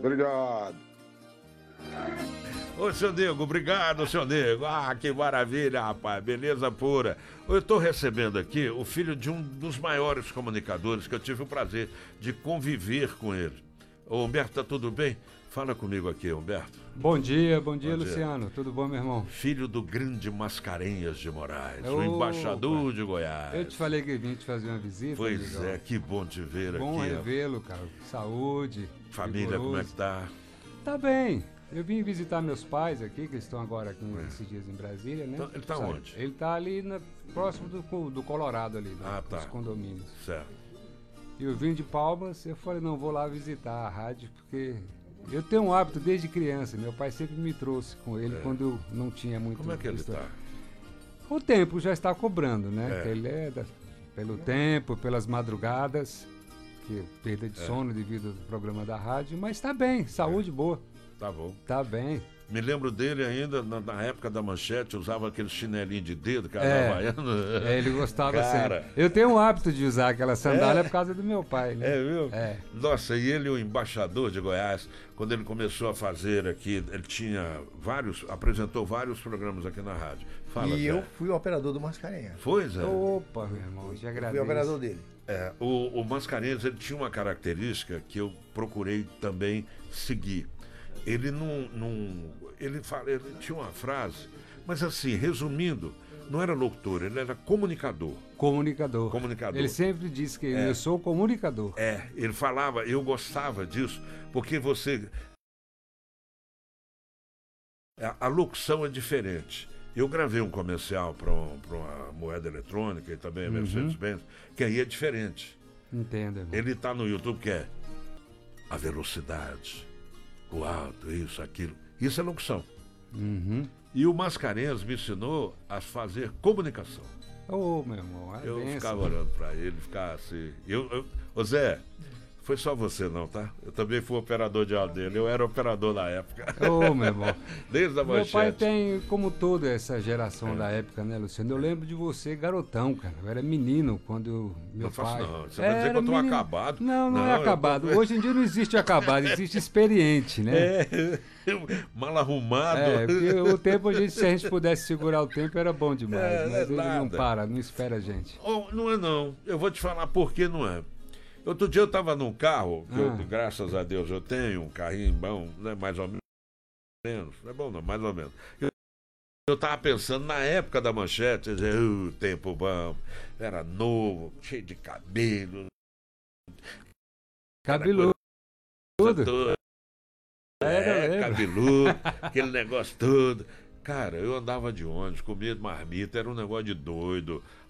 Obrigado. Ô, seu Nego, obrigado, seu Nego. Ah, que maravilha, rapaz, beleza pura. Eu estou recebendo aqui o filho de um dos maiores comunicadores que eu tive o prazer de conviver com ele. Ô, Humberto, tá tudo bem? Fala comigo aqui, Humberto. Bom dia, Luciano. Tudo bom, meu irmão? Filho do grande Mascarenhas de Moraes, o Opa. embaixador de Goiás. Eu te falei que vim te fazer uma visita. Pois amigão. é, que bom te ver Bom aqui. revê-lo, cara. Saúde. Família, vigoroso. como é que tá? Tá bem. Eu vim visitar meus pais aqui, que estão agora aqui esses dias em Brasília, né? Então, ele tá Sabe? onde? Ele tá ali próximo do Colorado ali, né? Ah, tá. Dos condomínios. Certo. E eu vim de Palmas, eu falei, não, vou lá visitar a rádio, porque eu tenho um hábito desde criança. Meu pai sempre me trouxe com ele quando eu não tinha muito... Como é que ele tá? O tempo já está cobrando, né? É. Ele pelo tempo, pelas madrugadas, que perda de sono devido ao programa da rádio, mas tá bem, saúde boa. Tá bom. Tá bem. Me lembro dele ainda na época da Manchete, usava aquele chinelinho de dedo, cara, havaiano. Ele gostava Cara. sempre. Eu tenho o hábito de usar aquela sandália por causa do meu pai, né? É, viu? É. Nossa, e ele, o embaixador de Goiás, quando ele começou a fazer aqui, ele apresentou vários programas aqui na rádio. Fala, E Zé. eu fui o operador do Mascarenhas. Foi, Zé? Opa, meu irmão, te Fui agradeço. o operador dele. É, o Mascarenhas, ele tinha uma característica que eu procurei também seguir. Ele ele tinha uma frase, mas assim, resumindo, não era locutor, ele era comunicador. Comunicador. Comunicador. Ele sempre disse que eu sou comunicador. Ele falava, eu gostava disso, porque a locução é diferente. Eu gravei um comercial para uma moeda eletrônica e também a Mercedes-Benz, que aí é diferente. Entenda, irmão. Ele está no YouTube que é a velocidade, o alto, isso, aquilo. Isso é locução. Uhum. E o Mascarenhas me ensinou a fazer comunicação. Ô, meu irmão, é Eu benção. ficava olhando para ele, ficava assim. Ô Zé, foi só você não, tá? Eu também fui operador de áudio dele, eu era operador na época. Ô, meu irmão. Desde a Meu Manchete. pai tem, como toda essa geração da época, né, Luciano? Eu lembro de você, garotão, cara. Eu era menino quando meu Não faço pai... não. Você vai dizer que eu tô acabado. Não é acabado. Hoje em dia não existe acabado, existe experiente, né? Mal arrumado. Porque o tempo, se a gente pudesse segurar o tempo, era bom demais. Mas ele não nada. para, não espera a gente. Oh, não é não. Eu vou te falar por que não é. Outro dia eu estava num carro, que eu, graças a Deus eu tenho um carrinho bom, né, mais ou menos. Não é bom não, mais ou menos. Eu estava pensando na época da Manchete, eu dizia, tempo bom, era novo, cheio de cabelo. Cabeludo. Cabeludo, aquele negócio todo. Cara, eu andava de ônibus, comia marmita, era um negócio de doido.